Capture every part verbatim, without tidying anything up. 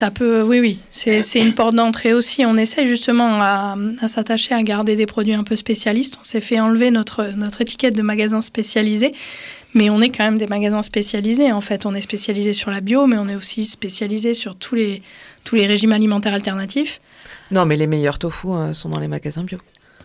Ça peut, oui, oui. C'est, c'est une porte d'entrée aussi. On essaie justement à, à s'attacher à garder des produits un peu spécialistes. On s'est fait enlever notre, notre étiquette de magasin spécialisé, mais on est quand même des magasins spécialisés. En fait, on est spécialisé sur la bio, mais on est aussi spécialisé sur tous les, tous les régimes alimentaires alternatifs. Non, mais les meilleurs tofu euh, sont dans les magasins bio.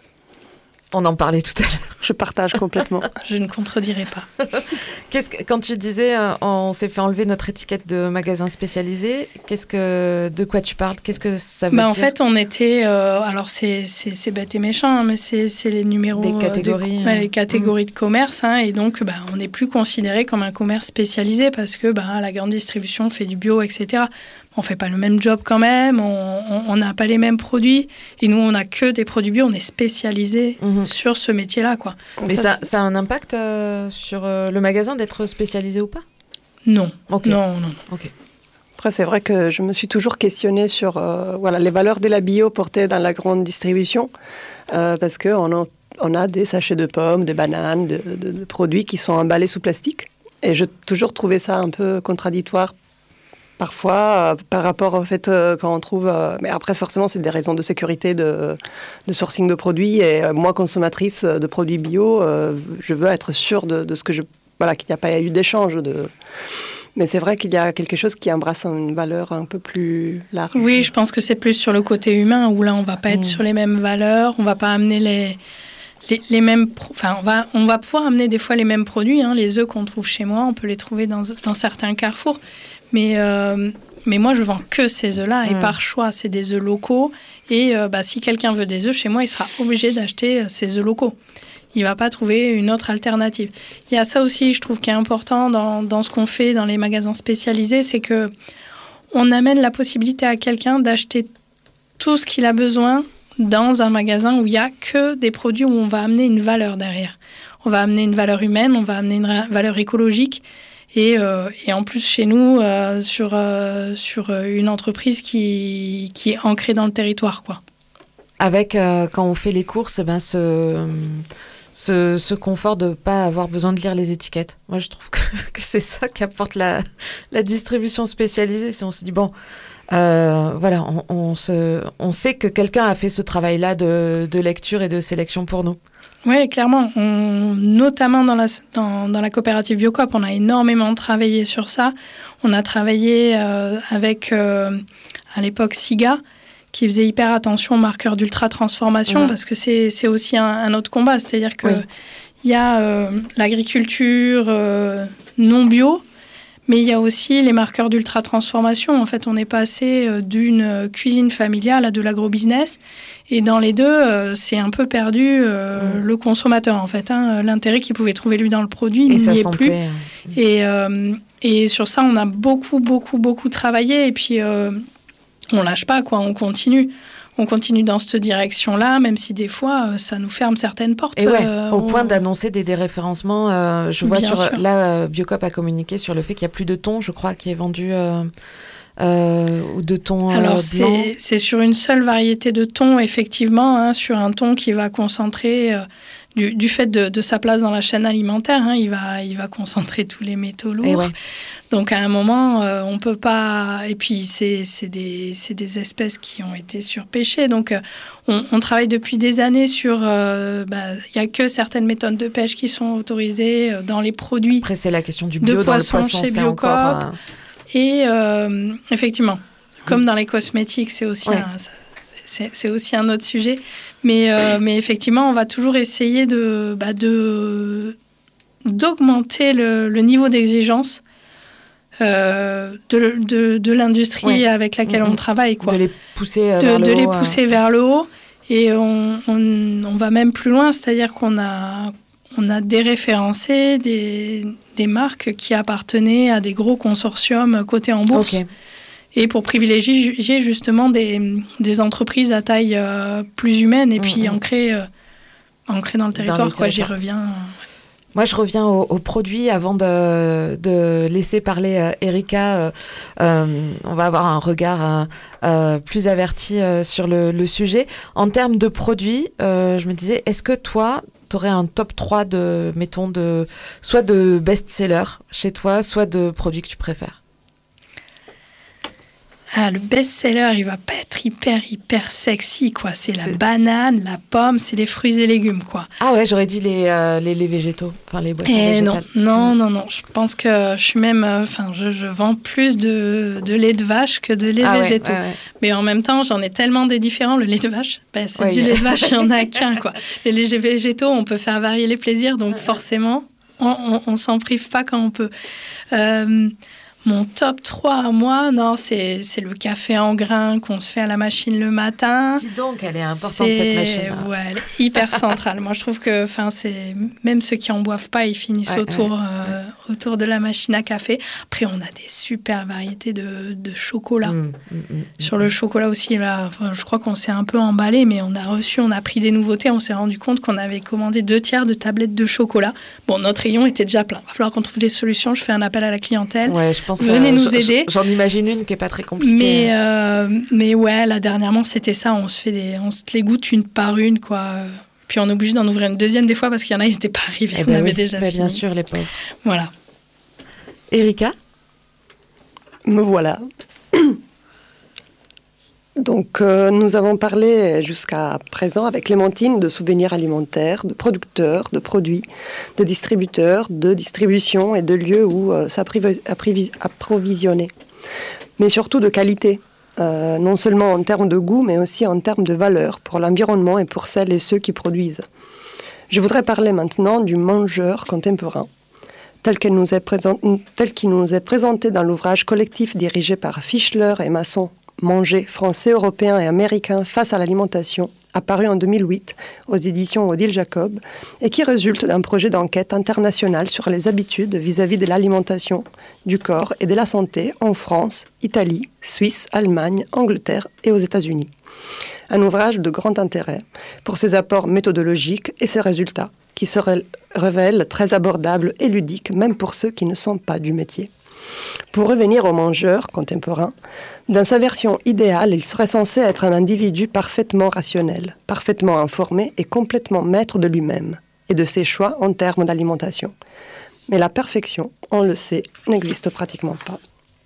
On en parlait tout à l'heure. Je partage complètement. Je ne contredirai pas. Qu'est-ce que, quand tu disais euh, on s'est fait enlever notre étiquette de magasin spécialisé, qu'est-ce que, de quoi tu parles? Qu'est-ce que ça veut bah, dire? En fait, on était... Euh, alors, c'est, c'est, c'est bête et méchant, hein, mais c'est, c'est les numéros... Des catégories. De, ouais, les catégories mmh. de commerce. Hein, et donc, bah, on n'est plus considéré comme un commerce spécialisé parce que bah, la grande distribution fait du bio, et cetera. On ne fait pas le même job quand même, on n'a pas les mêmes produits. Et nous, on n'a que des produits bio, on est spécialisé mmh. sur ce métier-là, quoi. Mais ça, ça, ça a un impact euh, sur euh, le magasin d'être spécialisé ou pas? Non. Okay. Non, non. Ok. Après, c'est vrai que je me suis toujours questionnée sur euh, voilà, les valeurs de la bio portées dans la grande distribution, euh, parce qu'on a, on a des sachets de pommes, de bananes, de, de, de produits qui sont emballés sous plastique. Et j'ai toujours trouvé ça un peu contradictoire parfois, euh, par rapport au fait euh, quand on trouve... Euh, mais après, forcément, c'est des raisons de sécurité, de, de sourcing de produits. Et euh, moi, consommatrice de produits bio, euh, je veux être sûre de, de ce que je... Voilà, qu'il n'y a pas eu d'échange. De... Mais c'est vrai qu'il y a quelque chose qui embrasse une valeur un peu plus large. Oui, je pense que c'est plus sur le côté humain, où là, on ne va pas être mmh. sur les mêmes valeurs, on ne va pas amener les... Les, les mêmes, pro- enfin, on va, on va pouvoir amener des fois les mêmes produits. Hein, les œufs qu'on trouve chez moi, on peut les trouver dans, dans certains carrefours. Mais, euh, mais moi, je vends que ces œufs-là. Mmh. Et par choix, c'est des œufs locaux. Et euh, bah, si quelqu'un veut des œufs chez moi, il sera obligé d'acheter ces œufs locaux. Il ne va pas trouver une autre alternative. Il y a ça aussi, je trouve, qui est important dans, dans ce qu'on fait dans les magasins spécialisés, c'est qu'on amène la possibilité à quelqu'un d'acheter tout ce qu'il a besoin dans un magasin où il n'y a que des produits où on va amener une valeur derrière. On va amener une valeur humaine, on va amener une ra- valeur écologique. Et, euh, et en plus, chez nous, euh, sur, euh, sur une entreprise qui, qui est ancrée dans le territoire, quoi. Avec, euh, quand on fait les courses, ben, ce, ce, ce confort de ne pas avoir besoin de lire les étiquettes. Moi, je trouve que, que c'est ça qu'apporte la, la distribution spécialisée. Si on se dit, bon... Euh, voilà, on, on, se, on sait que quelqu'un a fait ce travail-là de, de lecture et de sélection pour nous. Oui, clairement. On, notamment dans la, dans, dans la coopérative Biocoop, on a énormément travaillé sur ça. On a travaillé euh, avec, euh, à l'époque, SIGA, qui faisait hyper attention aux marqueurs d'ultra-transformation, mmh. parce que c'est, c'est aussi un, un autre combat. C'est-à-dire qu'il oui. y a euh, l'agriculture euh, non bio, mais il y a aussi les marqueurs d'ultra-transformation. En fait, on est passé d'une cuisine familiale à de l'agro-business. Et dans les deux, euh, c'est un peu perdu euh, mmh. le consommateur, en fait. Hein. L'intérêt qu'il pouvait trouver, lui, dans le produit, il n'y est plus. Mmh. Et, euh, et sur ça, on a beaucoup, beaucoup, beaucoup travaillé. Et puis, euh, on ne lâche pas, quoi. On continue. On continue dans cette direction-là, même si des fois, euh, ça nous ferme certaines portes. Et ouais, euh, au on... point d'annoncer des déréférencements. Euh, je vois Bien sur sûr. là, euh, Biocoop a communiqué sur le fait qu'il y a plus de thon, je crois, qui est vendu euh, euh, ou de thon euh, Alors blanc. c'est, c'est sur une seule variété de thon, effectivement, hein, sur un thon qui va concentrer euh, du, du fait de, de sa place dans la chaîne alimentaire, hein, il va, il va concentrer tous les métaux lourds. Et ouais. Donc à un moment, euh, on peut pas. Et puis c'est, c'est, des, c'est des espèces qui ont été surpêchées. Donc euh, on, on travaille depuis des années sur. Il euh, bah, y a que certaines méthodes de pêche qui sont autorisées euh, dans les produits. Après c'est la question du bio de dans poisson le poisson chez c'est Biocoop. encore. Euh... Et euh, effectivement, comme dans les cosmétiques, c'est aussi ouais. un. Ça, C'est, c'est aussi un autre sujet. Mais, euh, mais effectivement, on va toujours essayer de, bah de, d'augmenter le, le niveau d'exigence euh, de, de, de l'industrie ouais. avec laquelle mmh. on travaille. Quoi. De les pousser euh, de, vers le de haut. De les pousser euh... vers le haut. Et on, on, on va même plus loin, c'est-à-dire qu'on a, on a déréférencé des, des marques qui appartenaient à des gros consortiums cotés en bourse. Okay. Et pour privilégier justement des, des entreprises à taille euh, plus humaine et mmh, puis mmh. ancrées, euh, ancrées dans le territoire. Dans le quoi, territoire. J'y reviens. Euh, Moi, je reviens aux au produits avant de, de laisser parler euh, Erika. Euh, euh, on va avoir un regard euh, euh, plus averti euh, sur le, le sujet. En termes de produits, euh, je me disais, est-ce que toi, tu aurais un top trois de, mettons, de, soit de best-sellers chez toi, soit de produits que tu préfères ? Ah, le best-seller, il va pas être hyper, hyper sexy, quoi. C'est, c'est... la banane, la pomme, c'est les fruits et légumes, quoi. Ah ouais, j'aurais dit les, euh, les, les végétaux, enfin les boissons et végétales. Non, non, non, non. Je pense que je suis même... Enfin, euh, je, je vends plus de, de lait de vache que de lait ah végétaux. Ouais, ouais, ouais. Mais en même temps, j'en ai tellement des différents. Le lait de vache, ben, c'est ouais, du yeah. lait de vache, il n'y en a qu'un, quoi. Les laits végétaux, on peut faire varier les plaisirs, donc forcément, on ne s'en prive pas quand on peut. Euh... Mon top trois à moi, non, c'est, c'est le café en grains qu'on se fait à la machine le matin. Dis donc, elle est importante, c'est, cette machine. Ouais, elle est hyper centrale. Moi, je trouve que c'est, même ceux qui n'en boivent pas, ils finissent ouais, autour, ouais, euh, ouais. autour de la machine à café. Après, on a des super variétés de, de chocolat. Mmh, mmh, mmh, Sur le chocolat aussi, là, enfin, je crois qu'on s'est un peu emballé, mais on a reçu, on a pris des nouveautés. On s'est rendu compte qu'on avait commandé deux tiers de tablettes de chocolat. Bon, notre rayon était déjà plein. Il va falloir qu'on trouve des solutions. Je fais un appel à la clientèle. Ouais, je pense Venez euh, nous aider. J'en imagine une qui n'est pas très compliquée. Mais, euh, mais ouais, là, dernièrement, c'était ça. On se, fait des, on se les goûte une par une, quoi. Puis on est obligé d'en ouvrir une deuxième des fois parce qu'il y en a, ils n'étaient pas arrivés. Eh on ben avait oui, déjà ben fini. Bien sûr, les pauvres. Voilà. Erika ? Me voilà. Donc, euh, nous avons parlé jusqu'à présent avec Clémentine de souvenirs alimentaires, de producteurs, de produits, de distributeurs, de distribution et de lieux où euh, s'approvisionner. Mais surtout de qualité, euh, non seulement en termes de goût, mais aussi en termes de valeur pour l'environnement et pour celles et ceux qui produisent. Je voudrais parler maintenant du mangeur contemporain, tel qu'il nous est, présent, tel qu'il nous est présenté dans l'ouvrage collectif dirigé par Fischler et Masson, Manger, français, européens et américains face à l'alimentation, apparu en deux mille huit aux éditions Odile Jacob, et qui résulte d'un projet d'enquête international sur les habitudes vis-à-vis de l'alimentation, du corps et de la santé en France, Italie, Suisse, Allemagne, Angleterre et aux États-Unis. Un ouvrage de grand intérêt pour ses apports méthodologiques et ses résultats, qui se révèlent très abordables et ludiques, même pour ceux qui ne sont pas du métier. Pour revenir au mangeur contemporain, dans sa version idéale, il serait censé être un individu parfaitement rationnel, parfaitement informé et complètement maître de lui-même et de ses choix en termes d'alimentation. Mais la perfection, on le sait, n'existe pratiquement pas.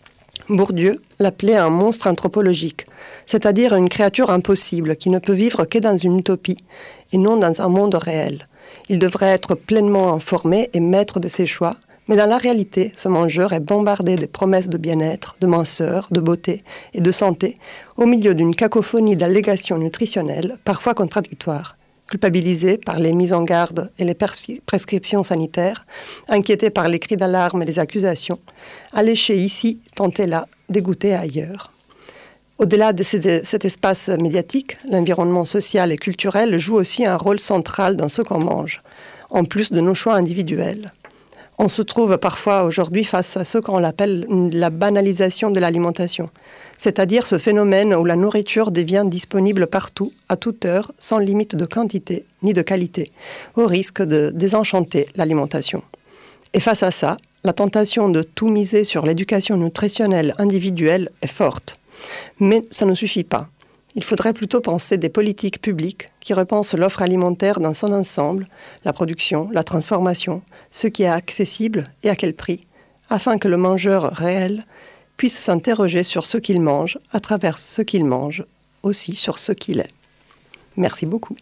Bourdieu l'appelait un monstre anthropologique, c'est-à-dire une créature impossible qui ne peut vivre que dans une utopie et non dans un monde réel. Il devrait être pleinement informé et maître de ses choix. Mais dans la réalité, ce mangeur est bombardé de promesses de bien-être, de minceur, de beauté et de santé, au milieu d'une cacophonie d'allégations nutritionnelles, parfois contradictoires, culpabilisé par les mises en garde et les pers- prescriptions sanitaires, inquiété par les cris d'alarme et les accusations, alléché ici, tenté là, dégoûté ailleurs. Au-delà de ces, cet espace médiatique, l'environnement social et culturel joue aussi un rôle central dans ce qu'on mange, en plus de nos choix individuels. On se trouve parfois aujourd'hui face à ce qu'on appelle la banalisation de l'alimentation, c'est-à-dire ce phénomène où la nourriture devient disponible partout, à toute heure, sans limite de quantité ni de qualité, au risque de désenchanter l'alimentation. Et face à ça, la tentation de tout miser sur l'éducation nutritionnelle individuelle est forte. Mais ça ne suffit pas. Il faudrait plutôt penser des politiques publiques qui repensent l'offre alimentaire dans son ensemble, la production, la transformation, ce qui est accessible et à quel prix, afin que le mangeur réel puisse s'interroger sur ce qu'il mange, à travers ce qu'il mange, aussi sur ce qu'il est. Merci beaucoup.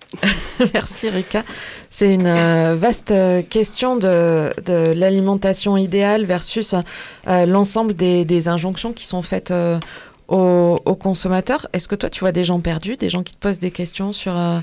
Merci Erika. C'est une euh, vaste question de, de l'alimentation idéale versus euh, l'ensemble des, des injonctions qui sont faites euh, Aux, aux consommateurs. Est-ce que toi, tu vois des gens perdus, des gens qui te posent des questions sur euh,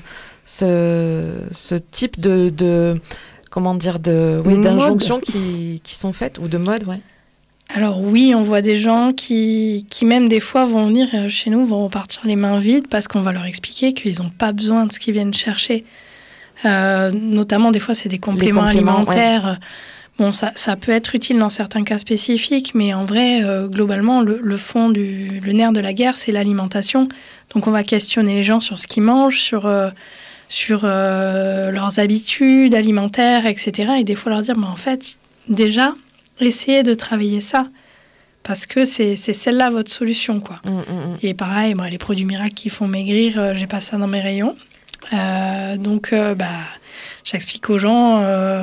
ce, ce type de, de comment dire, de, oui, d'injonctions qui, qui sont faites ou de mode, ouais. Alors oui, on voit des gens qui, qui même des fois vont venir chez nous, vont repartir les mains vides parce qu'on va leur expliquer qu'ils n'ont pas besoin de ce qu'ils viennent chercher. Euh, notamment, des fois, c'est des compléments, compléments alimentaires. Ouais. Bon, ça, ça peut être utile dans certains cas spécifiques, mais en vrai, euh, globalement, le, le fond du le nerf de la guerre, c'est l'alimentation. Donc, on va questionner les gens sur ce qu'ils mangent, sur, euh, sur euh, leurs habitudes alimentaires, et cetera. Et des fois, leur dire, bah, en fait, déjà, essayez de travailler ça, parce que c'est, c'est celle-là votre solution, quoi. Mmh, mmh. Et pareil, bah, les produits miracles qui font maigrir, euh, j'ai pas ça dans mes rayons. Euh, donc, euh, bah, j'explique aux gens... Euh,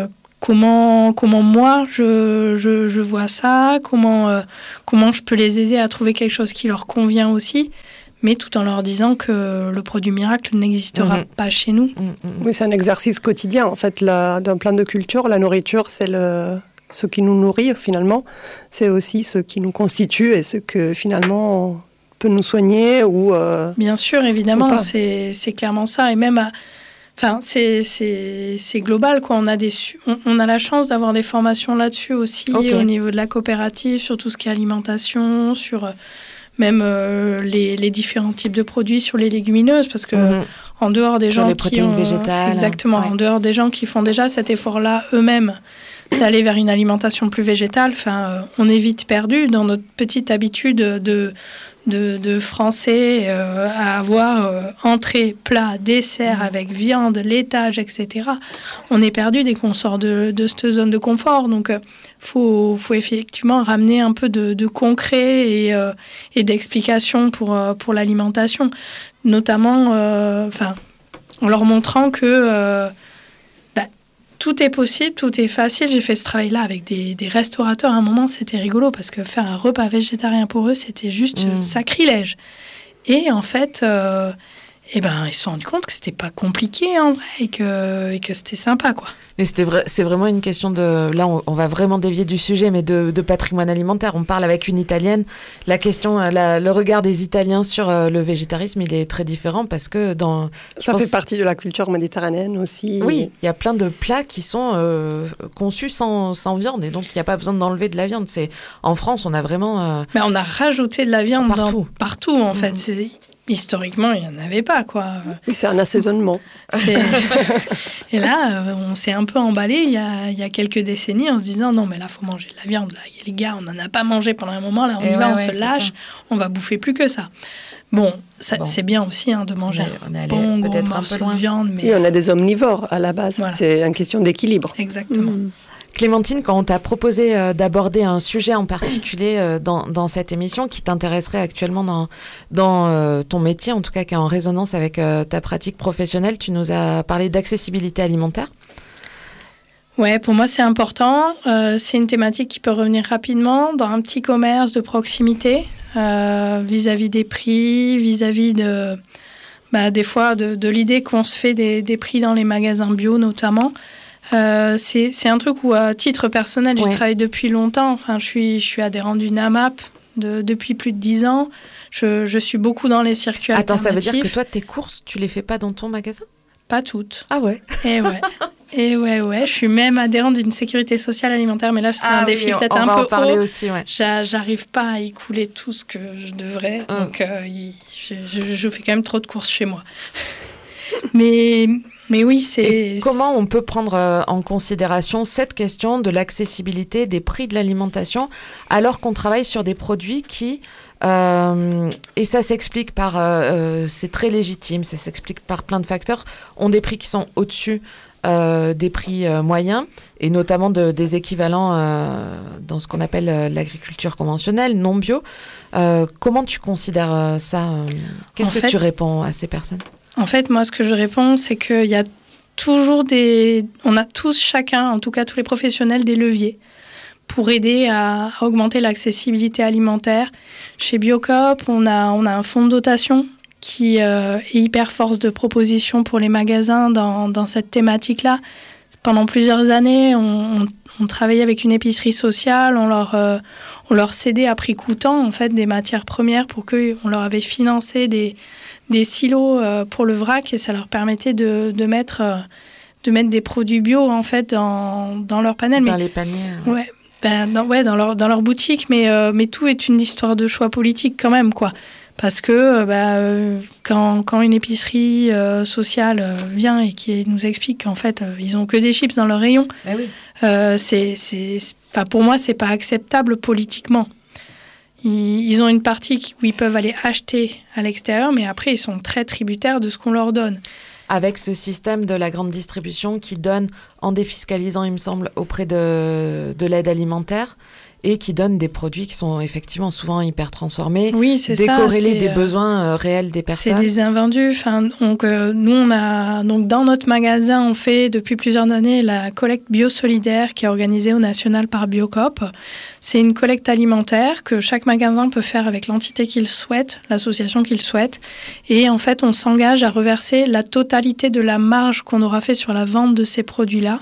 comment, comment moi je, je, je vois ça, comment, euh, comment je peux les aider à trouver quelque chose qui leur convient aussi, mais tout en leur disant que le produit miracle n'existera mmh. pas chez nous. Mmh. Oui, c'est un exercice quotidien. En fait, la, d'un plan de culture, la nourriture, c'est le, ce qui nous nourrit finalement. C'est aussi ce qui nous constitue et ce que finalement peut nous soigner ou... Euh, Bien sûr, évidemment, c'est, c'est clairement ça. Et même, à, enfin, c'est, c'est, c'est global, quoi. On a, des, on, on a la chance d'avoir des formations là-dessus aussi, okay. au niveau de la coopérative, sur tout ce qui est alimentation, sur... même euh, les, les différents types de produits sur les légumineuses, parce que mmh. en dehors des sur gens les protéines qui ont, végétales, exactement, ouais. en dehors des gens qui font déjà cet effort-là eux-mêmes d'aller vers une alimentation plus végétale, enfin, euh, on est vite perdu dans notre petite habitude de de, de Français euh, à avoir euh, entrée, plat, dessert mmh. avec viande, laitage, et cetera. On est perdu dès qu'on sort de, de cette zone de confort. Donc, il euh, faut, faut effectivement ramener un peu de, de concret et, euh, et d'explication pour, euh, pour l'alimentation. Notamment euh, en leur montrant que euh, bah, tout est possible, tout est facile. J'ai fait ce travail-là avec des, des restaurateurs. À un moment, c'était rigolo parce que faire un repas végétarien pour eux, c'était juste mmh. sacrilège. Et en fait, euh, eh ben, ils se sont rendus compte que c'était pas compliqué en vrai et que, et que c'était sympa, quoi. Mais c'était vrai, c'est vraiment une question de... Là, on, on va vraiment dévier du sujet, mais de, de patrimoine alimentaire. On parle avec une Italienne. La question, la, le regard des Italiens sur euh, le végétarisme, il est très différent parce que dans... Ça pense, fait partie de la culture méditerranéenne aussi. Oui, il y a plein de plats qui sont euh, conçus sans, sans viande et donc il n'y a pas besoin d'enlever de la viande. C'est, en France, on a vraiment... Euh, mais on a rajouté de la viande partout, dans, partout en mmh. fait. C'est... Historiquement, il n'y en avait pas, quoi. Oui, c'est un assaisonnement. C'est... Et là, on s'est un peu emballé il y a, il y a quelques décennies en se disant non, mais là, il faut manger de la viande. Là. Les gars, on n'en a pas mangé pendant un moment. Là, on et y va, ouais, on ouais, se lâche. On va bouffer plus que ça. Bon, ça, bon. c'est bien aussi hein, de manger on un bon gros morceau de viande. Mais... Et on a des omnivores à la base. Voilà. C'est une question d'équilibre. Exactement. Mmh. Clémentine, quand on t'a proposé euh, d'aborder un sujet en particulier euh, dans, dans cette émission qui t'intéresserait actuellement dans, dans euh, ton métier, en tout cas qui est en résonance avec euh, ta pratique professionnelle, tu nous as parlé d'accessibilité alimentaire. Ouais, pour moi c'est important. Euh, c'est une thématique qui peut revenir rapidement dans un petit commerce de proximité, euh, vis-à-vis des prix, vis-à-vis de, bah, des fois de, de l'idée qu'on se fait des, des prix dans les magasins bio notamment. Euh, c'est, c'est un truc où, à titre personnel, ouais. je travaille depuis longtemps. Enfin, je suis, je suis adhérente du NAMAP de, depuis plus de dix ans. Je, je suis beaucoup dans les circuits Attends, alternatifs. ça veut dire que toi, tes courses, tu les fais pas dans ton magasin ? Pas toutes. Ah ouais. Et ouais. Et ouais, ouais. Je suis même adhérente d'une sécurité sociale alimentaire, mais là, c'est ah un oui, défi peut-être un peu haut. On va en parler aussi, ouais. J'a, j'arrive pas à écouler tout ce que je devrais. Hum. Donc, euh, je, je, je fais quand même trop de courses chez moi. mais... Mais oui, c'est... Et comment on peut prendre euh, en considération cette question de l'accessibilité des prix de l'alimentation alors qu'on travaille sur des produits qui... Euh, et ça s'explique par... Euh, c'est très légitime, ça s'explique par plein de facteurs, ont des prix qui sont au-dessus euh, des prix euh, moyens et notamment de, des équivalents euh, dans ce qu'on appelle euh, l'agriculture conventionnelle, non bio. Euh, comment tu considères euh, ça euh, Qu'est-ce en que fait... tu réponds à ces personnes ? En fait, moi, ce que je réponds, c'est qu'il y a toujours des... On a tous, chacun, en tout cas tous les professionnels, des leviers pour aider à, à augmenter l'accessibilité alimentaire. Chez Biocoop, on a, on a un fonds de dotation qui euh, est hyper force de proposition pour les magasins dans, dans cette thématique-là. Pendant plusieurs années, on, on, on travaillait avec une épicerie sociale, on leur, euh, on leur cédait à prix coûtant en fait, des matières premières pour qu'on leur avait financé des... des silos euh, pour le vrac et ça leur permettait de, de, mettre, euh, de mettre des produits bio en fait dans, dans leur panel. Dans mais, les paniers. Ouais, ben, dans, ouais, dans, leur, dans leur boutique, mais, euh, mais tout est une histoire de choix politique quand même, quoi. Parce que euh, bah, euh, quand, quand une épicerie euh, sociale euh, vient et qui nous explique qu'en fait, euh, ils n'ont que des chips dans leur rayon, ben oui. euh, c'est, c'est, c'est, pour moi, ce n'est pas acceptable politiquement. Ils ont une partie où ils peuvent aller acheter à l'extérieur, mais après, ils sont très tributaires de ce qu'on leur donne. Avec ce système de la grande distribution qui donne, en défiscalisant, il me semble, auprès de, de l'aide alimentaire, et qui donnent des produits qui sont effectivement souvent hyper transformés, oui, c'est décorrélés ça, des euh, besoins euh, réels des personnes. C'est des invendus. Enfin, donc, euh, nous, on a, donc, dans notre magasin, on fait depuis plusieurs années la collecte bio-solidaire qui est organisée au national par Biocoop. C'est une collecte alimentaire que chaque magasin peut faire avec l'entité qu'il souhaite, l'association qu'il souhaite. Et en fait, on s'engage à reverser la totalité de la marge qu'on aura fait sur la vente de ces produits-là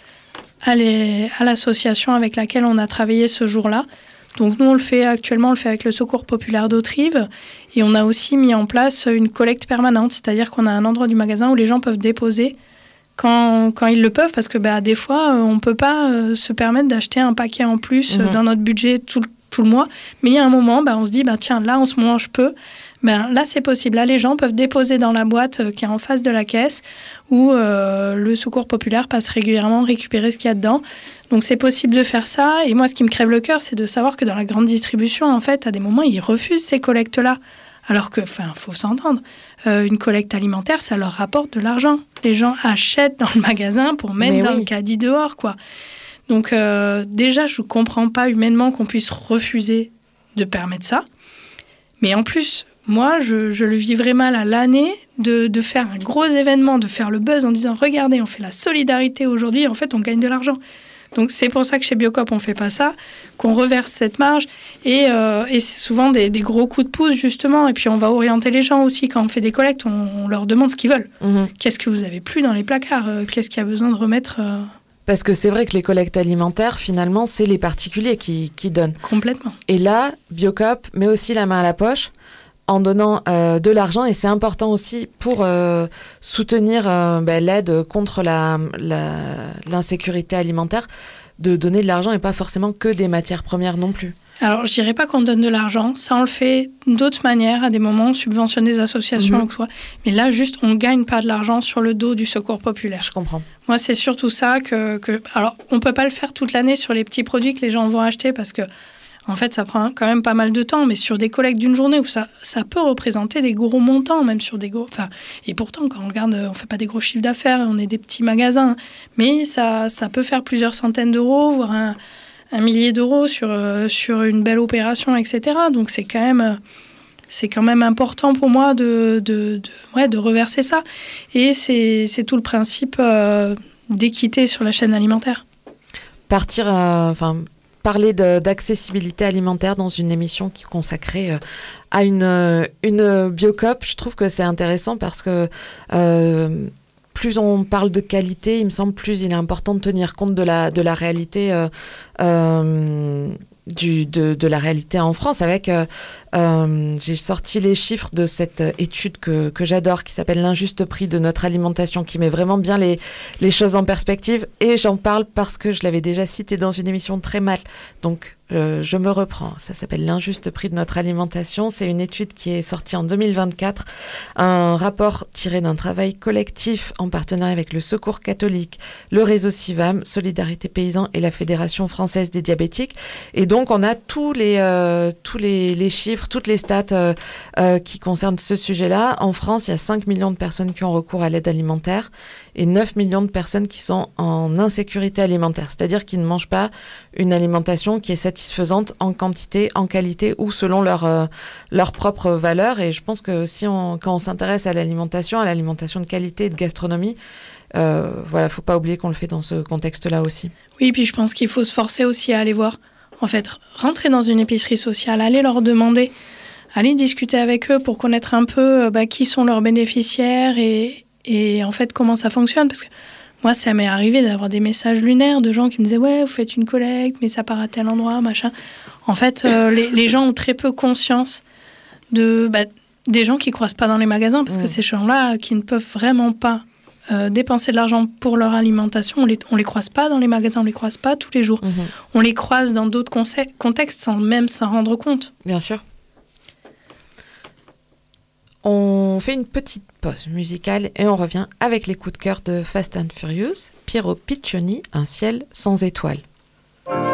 à, les, à l'association avec laquelle on a travaillé ce jour-là. Donc nous, on le fait actuellement, on le fait avec le Secours populaire d'Autrive. Et on a aussi mis en place une collecte permanente, c'est-à-dire qu'on a un endroit du magasin où les gens peuvent déposer quand, quand ils le peuvent, parce que bah, des fois, on ne peut pas euh, se permettre d'acheter un paquet en plus mmh. dans notre budget tout, tout le mois. Mais il y a un moment, bah, on se dit, bah, tiens, là, en ce moment, je peux. Ben, là, c'est possible. Là, les gens peuvent déposer dans la boîte euh, qui est en face de la caisse où euh, le Secours populaire passe régulièrement récupérer ce qu'il y a dedans. Donc, c'est possible de faire ça. Et moi, ce qui me crève le cœur, c'est de savoir que dans la grande distribution, en fait, à des moments, ils refusent ces collectes-là. Alors que, enfin, faut s'entendre. Euh, une collecte alimentaire, ça leur rapporte de l'argent. Les gens achètent dans le magasin pour mettre Mais dans oui. le caddie dehors, quoi. Donc, euh, déjà, je ne comprends pas humainement qu'on puisse refuser de permettre ça. Mais en plus, moi, je, je le vivrais mal à l'année de, de faire un gros événement, de faire le buzz en disant « Regardez, on fait la solidarité aujourd'hui, en fait, on gagne de l'argent ». Donc, c'est pour ça que chez Biocoop, on ne fait pas ça, qu'on reverse cette marge. Et, euh, et c'est souvent des, des gros coups de pouce, justement. Et puis, on va orienter les gens aussi. Quand on fait des collectes, on, on leur demande ce qu'ils veulent. Mmh. Qu'est-ce que vous avez plus dans les placards ? Qu'est-ce qu'il y a besoin de remettre euh... Parce que c'est vrai que les collectes alimentaires, finalement, c'est les particuliers qui, qui donnent. Complètement. Et là, Biocoop met aussi la main à la poche en donnant euh, de l'argent, et c'est important aussi pour euh, soutenir euh, bah, l'aide contre la, la, l'insécurité alimentaire, de donner de l'argent et pas forcément que des matières premières non plus. Alors, je dirais pas qu'on donne de l'argent, ça on le fait d'autres manières, à des moments, on subventionne des associations mmh. ou quoi. Mais là, juste, on gagne pas de l'argent sur le dos du Secours populaire. Je comprends. Moi, c'est surtout ça que, que... Alors, on peut pas le faire toute l'année sur les petits produits que les gens vont acheter parce que en fait, ça prend quand même pas mal de temps, mais sur des collectes d'une journée où ça, ça peut représenter des gros montants, même sur des gros... Enfin, et pourtant, quand on regarde, on fait pas des gros chiffres d'affaires, on est des petits magasins, mais ça, ça peut faire plusieurs centaines d'euros, voire un, un millier d'euros sur, euh, sur une belle opération, et cetera. Donc, c'est quand même... C'est quand même important pour moi de, de, de, ouais, de reverser ça. Et c'est, c'est tout le principe euh, d'équité sur la chaîne alimentaire. Partir... Enfin. Euh, Parler de, d'accessibilité alimentaire dans une émission qui est consacrée euh, à une, euh, une Biocoop, je trouve que c'est intéressant parce que euh, plus on parle de qualité, il me semble, plus il est important de tenir compte de la, de la réalité euh, euh, du, de, de la réalité en France. Avec, euh, euh, j'ai sorti les chiffres de cette étude que, que j'adore, qui s'appelle L'injuste prix de notre alimentation, qui met vraiment bien les, les choses en perspective. Et j'en parle parce que je l'avais déjà cité dans une émission très mal. Donc, euh, je me reprends. Ça s'appelle L'injuste prix de notre alimentation. C'est une étude qui est sortie en deux mille vingt-quatre. Un rapport tiré d'un travail collectif en partenariat avec le Secours catholique, le réseau Civam, Solidarité Paysan et la Fédération française des diabétiques. Et donc, on a tous les, euh, tous les, les chiffres, toutes les stats euh, euh, qui concernent ce sujet-là. En France, il y a cinq millions de personnes qui ont recours à l'aide alimentaire et neuf millions de personnes qui sont en insécurité alimentaire, c'est-à-dire qui ne mangent pas une alimentation qui est satisfaisante en quantité, en qualité ou selon leur, euh, leurs propres valeurs. Et je pense que si on, quand on s'intéresse à l'alimentation, à l'alimentation de qualité et de gastronomie, euh, voilà, faut pas oublier qu'on le fait dans ce contexte-là aussi. Oui, puis je pense qu'il faut se forcer aussi à aller voir. En fait, rentrer dans une épicerie sociale, aller leur demander, aller discuter avec eux pour connaître un peu bah, qui sont leurs bénéficiaires et, et en fait comment ça fonctionne. Parce que moi, ça m'est arrivé d'avoir des messages lunaires de gens qui me disaient « Ouais, vous faites une collecte, mais ça part à tel endroit, machin. » En fait, euh, les, les gens ont très peu conscience de, bah, des gens qui ne croisent pas dans les magasins parce mmh. que ces gens-là qui ne peuvent vraiment pas Euh, dépenser de l'argent pour leur alimentation, on les, on les croise pas dans les magasins, on les croise pas tous les jours. Mmh. On les croise dans d'autres conce- contextes sans même s'en rendre compte. Bien sûr. On fait une petite pause musicale et on revient avec les coups de cœur de Fast and Furious, Piero Piccioni, Un ciel sans étoiles.